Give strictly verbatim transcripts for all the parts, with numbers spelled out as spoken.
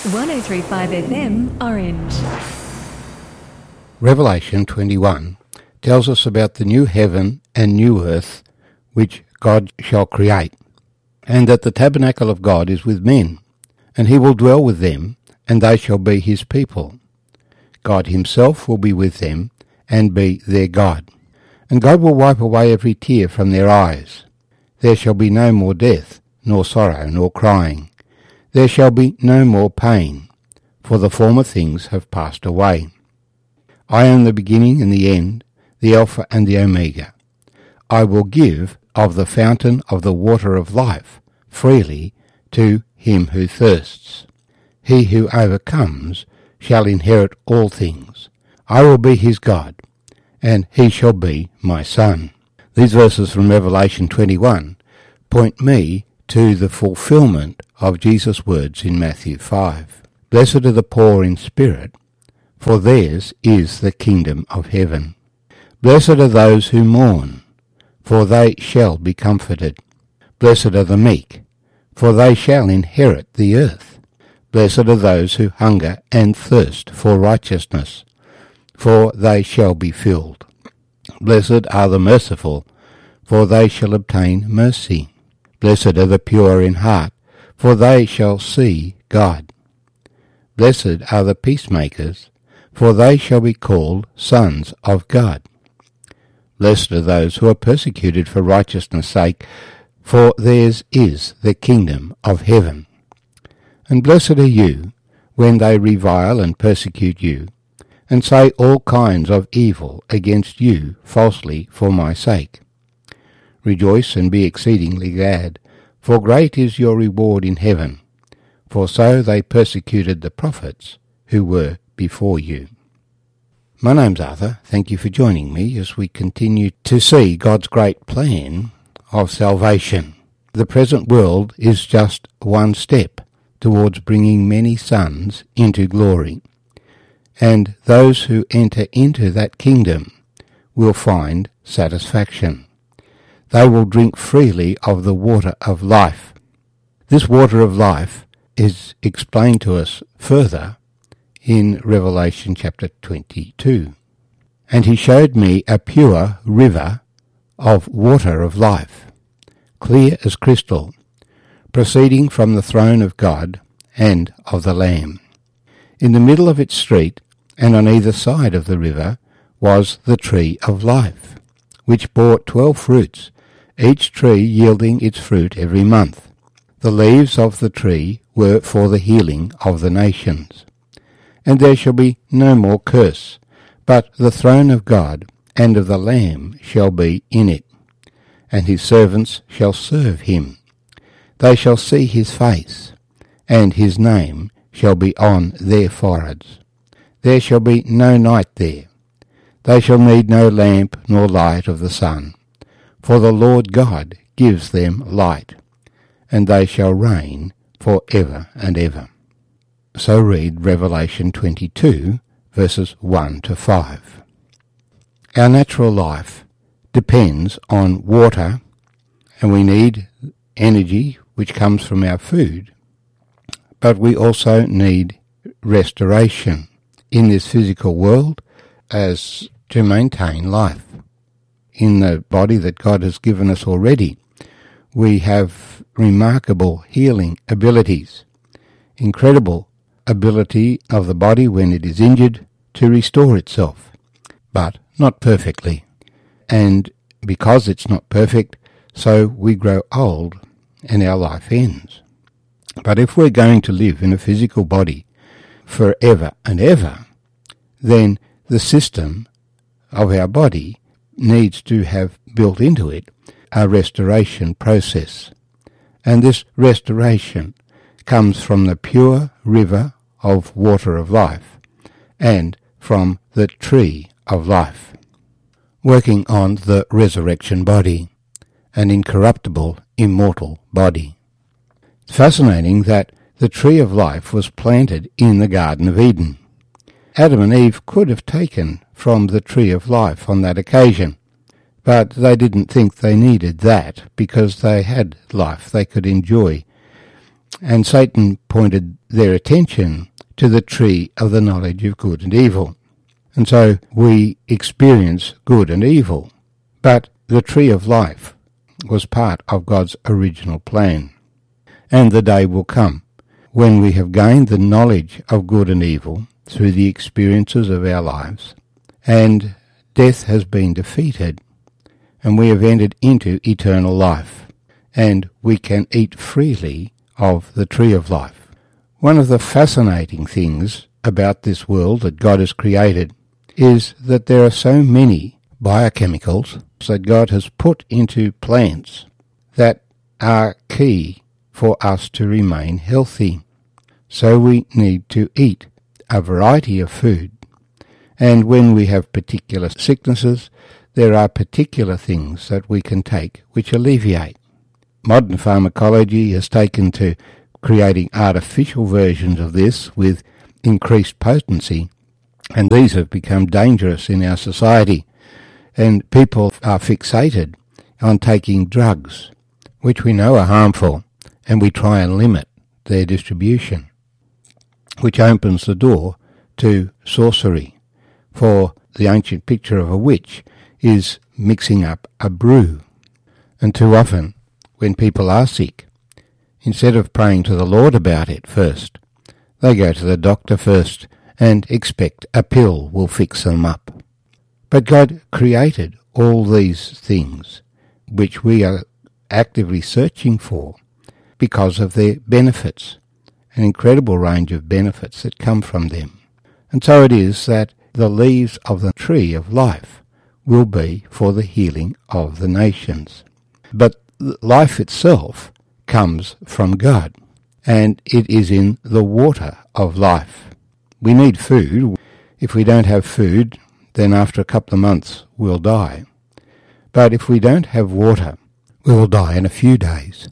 one oh three point five F M, Orange. Revelation twenty-one tells us about the new heaven and new earth which God shall create, and that the tabernacle of God is with men, and he will dwell with them, and they shall be his people. God himself will be with them, and be their God. And God will wipe away every tear from their eyes. There shall be no more death, nor sorrow, nor crying. There shall be no more pain, for the former things have passed away. I am the beginning and the end, the Alpha and the Omega. I will give of the fountain of the water of life freely to him who thirsts. He who overcomes shall inherit all things. I will be his God, and he shall be my son. These verses from Revelation twenty-one point me to the fulfillment of Jesus' words in Matthew five. Blessed are the poor in spirit, for theirs is the kingdom of heaven. Blessed are those who mourn, for they shall be comforted. Blessed are the meek, for they shall inherit the earth. Blessed are those who hunger and thirst for righteousness, for they shall be filled. Blessed are the merciful, for they shall obtain mercy. Blessed are the pure in heart, for they shall see God. Blessed are the peacemakers, for they shall be called sons of God. Blessed are those who are persecuted for righteousness' sake, for theirs is the kingdom of heaven. And blessed are you, when they revile and persecute you, and say all kinds of evil against you falsely for my sake. Rejoice and be exceedingly glad, for great is your reward in heaven, for so they persecuted the prophets who were before you. My name's Arthur. Thank you for joining me as we continue to see God's great plan of salvation. The present world is just one step towards bringing many sons into glory, and those who enter into that kingdom will find satisfaction. They will drink freely of the water of life. This water of life is explained to us further in Revelation chapter twenty-two. And he showed me a pure river of water of life, clear as crystal, proceeding from the throne of God and of the Lamb. In the middle of its street, and on either side of the river, was the tree of life, which bore twelve fruits, each tree yielding its fruit every month. The leaves of the tree were for the healing of the nations. And there shall be no more curse, but the throne of God and of the Lamb shall be in it, and his servants shall serve him. They shall see his face, and his name shall be on their foreheads. There shall be no night there. They shall need no lamp nor light of the sun, for the Lord God gives them light, and they shall reign for ever and ever. So read Revelation twenty-two, verses one to five. Our natural life depends on water, and we need energy which comes from our food, but we also need restoration in this physical world as to maintain life. In the body that God has given us already, we have remarkable healing abilities, incredible ability of the body when it is injured to restore itself, but not perfectly. And because it's not perfect, so we grow old and our life ends. But if we're going to live in a physical body forever and ever, then the system of our body needs to have built into it a restoration process. And this restoration comes from the pure river of water of life and from the tree of life, working on the resurrection body, an incorruptible, immortal body. It's fascinating that the tree of life was planted in the Garden of Eden. Adam and Eve could have taken from the tree of life on that occasion, but they didn't think they needed that because they had life they could enjoy And Satan pointed their attention to the tree of the knowledge of good and evil. And so we experience good and evil. But the tree of life was part of God's original plan. And the day will come when we have gained the knowledge of good and evil through the experiences of our lives, and death has been defeated, and we have entered into eternal life, and we can eat freely of the tree of life. One of the fascinating things about this world that God has created is that there are so many biochemicals that God has put into plants that are key for us to remain healthy. So we need to eat a variety of food. And when we have particular sicknesses, there are particular things that we can take which alleviate. Modern pharmacology has taken to creating artificial versions of this with increased potency, and these have become dangerous in our society. And people are fixated on taking drugs, which we know are harmful, and we try and limit their distribution, which opens the door to sorcery. For the ancient picture of a witch is mixing up a brew. And too often, when people are sick, instead of praying to the Lord about it first, they go to the doctor first and expect a pill will fix them up. But God created all these things, which we are actively searching for, because of their benefits, an incredible range of benefits that come from them. And so it is that the leaves of the tree of life will be for the healing of the nations. But life itself comes from God, and it is in the water of life. We need food. If we don't have food, then after a couple of months we'll die. But if we don't have water, we will die in a few days.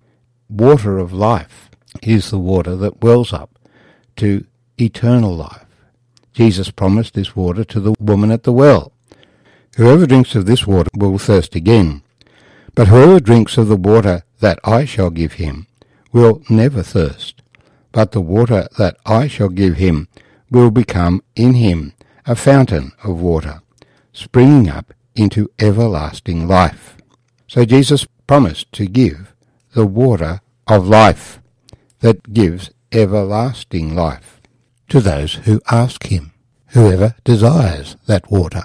Water of life is the water that wells up to eternal life. Jesus promised this water to the woman at the well. Whoever drinks of this water will thirst again, but whoever drinks of the water that I shall give him will never thirst. But the water that I shall give him will become in him a fountain of water, springing up into everlasting life. So Jesus promised to give the water of life that gives everlasting life to those who ask him, whoever desires that water.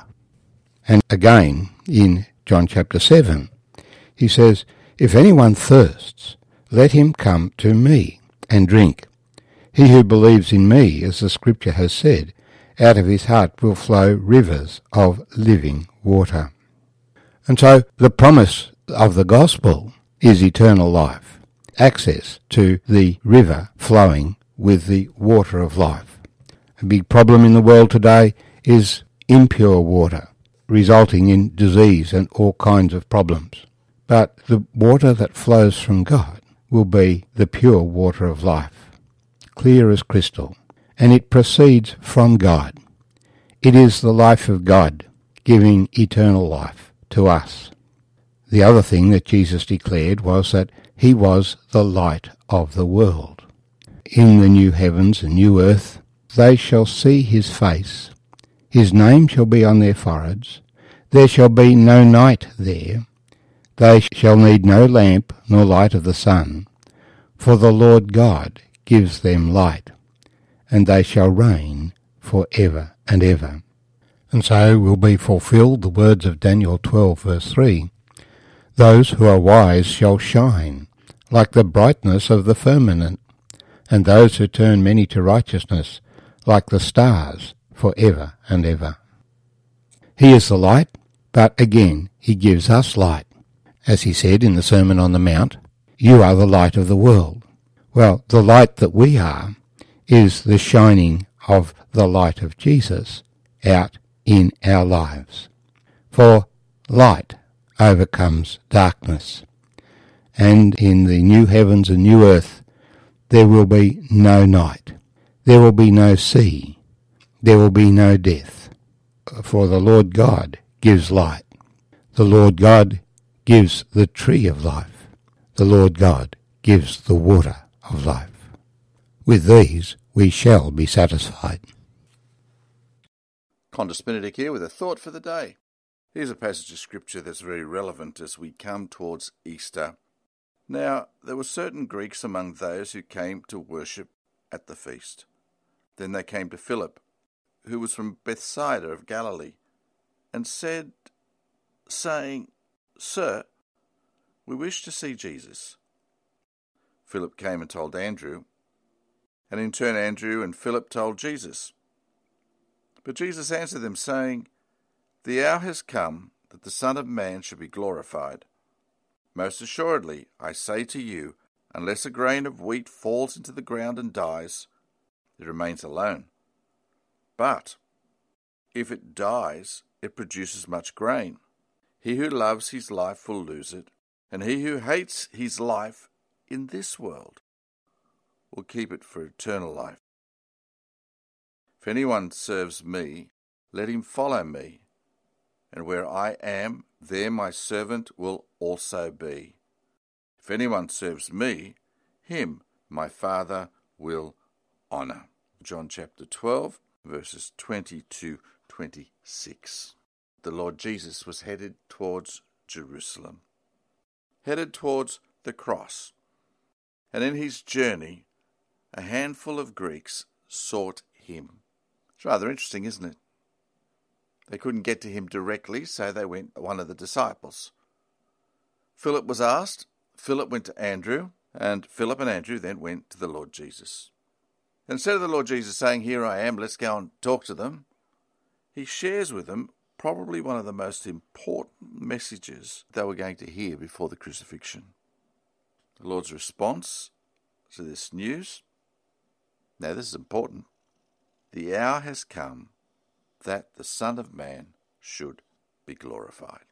And again, in John chapter seven, he says, If anyone thirsts, let him come to me and drink. He who believes in me, as the scripture has said, out of his heart will flow rivers of living water. And so the promise of the gospel is eternal life, access to the river flowing with the water of life. A big problem in the world today is impure water, resulting in disease and all kinds of problems. But the water that flows from God will be the pure water of life, clear as crystal, and it proceeds from God. It is the life of God giving eternal life to us. The other thing that Jesus declared was that he was the light of the world. In the new heavens and new earth they shall see his face. His name shall be on their foreheads. There shall be no night there. They shall need no lamp nor light of the sun, for the Lord God gives them light, and they shall reign for ever and ever. And so will be fulfilled the words of Daniel twelve verse three. Those who are wise shall shine like the brightness of the firmament, and those who turn many to righteousness like the stars for ever and ever. He is the light, but again he gives us light. As he said in the Sermon on the Mount, you are the light of the world. Well, the light that we are is the shining of the light of Jesus out in our lives. For light overcomes darkness. And in the new heavens and new earth there will be no night. There will be no sea. There will be no death. For the Lord God gives light. The Lord God gives the tree of life. The Lord God gives the water of life. With these we shall be satisfied. Qantas Benedict here with a thought for the day. Here's a passage of scripture that's very relevant as we come towards Easter. Now, there were certain Greeks among those who came to worship at the feast. Then they came to Philip, who was from Bethsaida of Galilee, and said, saying, Sir, we wish to see Jesus. Philip came and told Andrew, and in turn Andrew and Philip told Jesus. But Jesus answered them, saying, The hour has come that the Son of Man should be glorified. Most assuredly, I say to you, unless a grain of wheat falls into the ground and dies, it remains alone. But if it dies, it produces much grain. He who loves his life will lose it, and he who hates his life in this world will keep it for eternal life. If anyone serves me, let him follow me, and where I am, there my servant will also be. If anyone serves me, him my Father will honour. John chapter twelve, verses twenty to twenty-six. The Lord Jesus was headed towards Jerusalem, headed towards the cross. And in his journey, a handful of Greeks sought him. It's rather interesting, isn't it? They couldn't get to him directly, so they went to one of the disciples. Philip was asked, Philip went to Andrew, and Philip and Andrew then went to the Lord Jesus. Instead of the Lord Jesus saying, Here I am, let's go and talk to them, he shares with them probably one of the most important messages they were going to hear before the crucifixion. The Lord's response to this news, now this is important, the hour has come that the Son of Man should be glorified.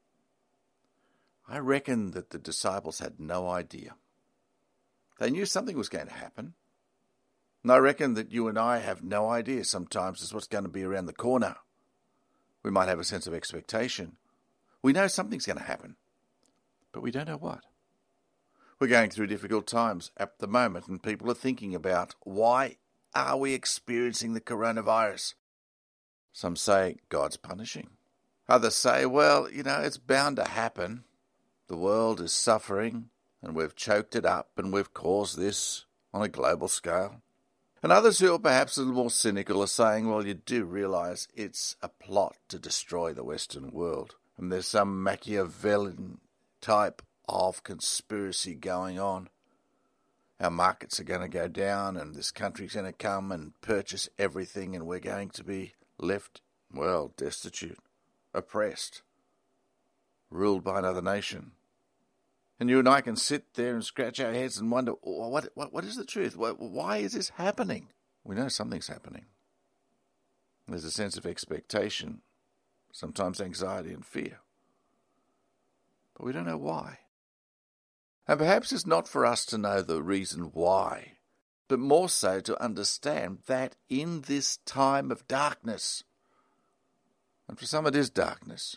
I reckon that the disciples had no idea. They knew something was going to happen. And I reckon that you and I have no idea sometimes as what's going to be around the corner. We might have a sense of expectation. We know something's going to happen, but we don't know what. We're going through difficult times at the moment, and people are thinking about, why are we experiencing the coronavirus? Some say God's punishing. Others say, well, you know, it's bound to happen. The world is suffering, and we've choked it up, and we've caused this on a global scale. And others who are perhaps a little more cynical are saying, well, you do realise it's a plot to destroy the Western world. And there's some Machiavellian type of conspiracy going on. Our markets are going to go down, and this country's going to come and purchase everything, and we're going to be left, well, destitute, oppressed, ruled by another nation. And you and I can sit there and scratch our heads and wonder, what, what, what is the truth? Why is this happening? We know something's happening. There's a sense of expectation, sometimes anxiety and fear. But we don't know why. And perhaps it's not for us to know the reason why, but more so to understand that in this time of darkness, and for some it is darkness,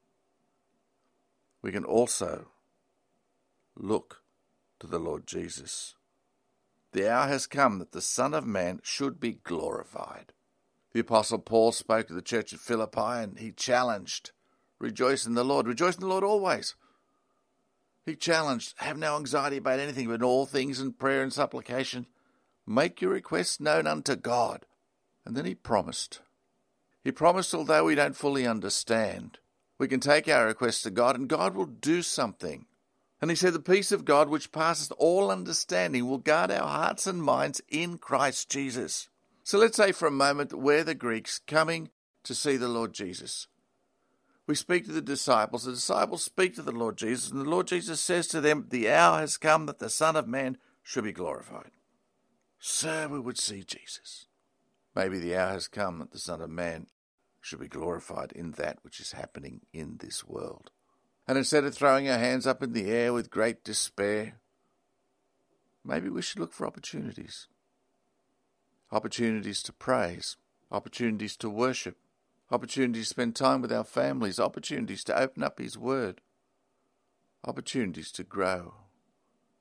we can also look to the Lord Jesus. The hour has come that the Son of Man should be glorified. The Apostle Paul spoke to the church at Philippi, and he challenged, rejoice in the Lord. Rejoice in the Lord always. He challenged, have no anxiety about anything, but in all things in prayer and supplication, make your requests known unto God. And then he promised. He promised, although we don't fully understand, we can take our requests to God, and God will do something. And he said, the peace of God, which passeth all understanding, will guard our hearts and minds in Christ Jesus. So let's say for a moment that we're the Greeks coming to see the Lord Jesus. We speak to the disciples. The disciples speak to the Lord Jesus, and the Lord Jesus says to them, the hour has come that the Son of Man should be glorified. Sir, we would see Jesus. Maybe the hour has come that the Son of Man should be glorified in that which is happening in this world. And instead of throwing our hands up in the air with great despair, maybe we should look for opportunities. Opportunities to praise, opportunities to worship, opportunities to spend time with our families, opportunities to open up His Word, opportunities to grow,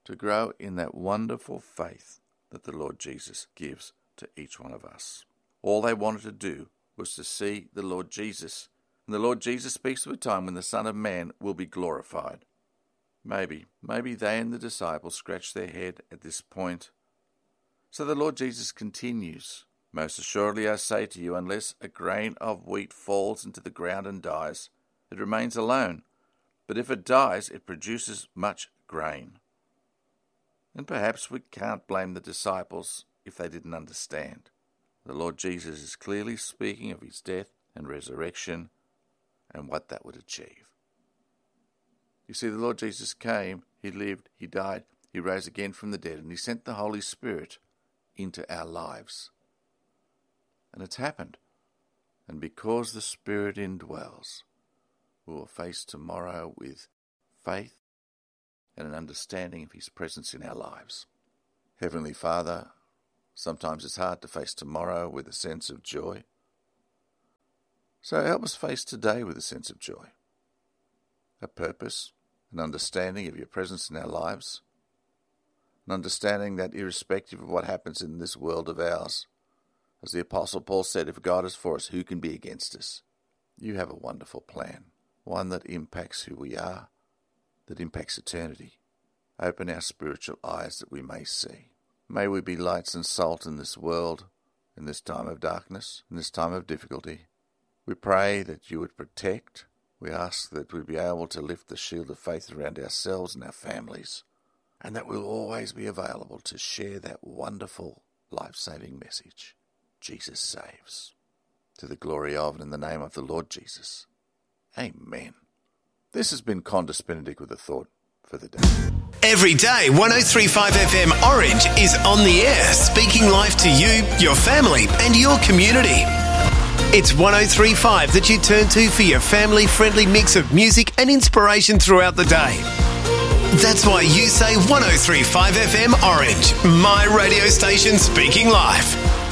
to grow in that wonderful faith that the Lord Jesus gives to each one of us. All they wanted to do was to see the Lord Jesus. And the Lord Jesus speaks of a time when the Son of Man will be glorified. Maybe, maybe they and the disciples scratch their head at this point. So the Lord Jesus continues, "Most assuredly I say to you, unless a grain of wheat falls into the ground and dies, it remains alone. But if it dies, it produces much grain." And perhaps we can't blame the disciples if they didn't understand. The Lord Jesus is clearly speaking of his death and resurrection and what that would achieve. You see, the Lord Jesus came, he lived, he died, he rose again from the dead, and he sent the Holy Spirit into our lives. And it's happened. And because the Spirit indwells, we will face tomorrow with faith and an understanding of his presence in our lives. Heavenly Father, sometimes it's hard to face tomorrow with a sense of joy. So help us face today with a sense of joy, a purpose, an understanding of your presence in our lives, an understanding that irrespective of what happens in this world of ours, as the Apostle Paul said, if God is for us, who can be against us? You have a wonderful plan, one that impacts who we are, that impacts eternity. Open our spiritual eyes that we may see. May we be lights and salt in this world, in this time of darkness, in this time of difficulty. We pray that you would protect. We ask that we'd be able to lift the shield of faith around ourselves and our families, and that we'll always be available to share that wonderful, life-saving message. Jesus saves. To the glory of and in the name of the Lord Jesus. Amen. This has been Condis Benedict with a thought for the day. Every day, one oh three point five F M Orange is on the air, speaking life to you, your family, and your community. It's one oh three point five that you turn to for your family-friendly mix of music and inspiration throughout the day. That's why you say one oh three point five F M Orange, my radio station speaking life.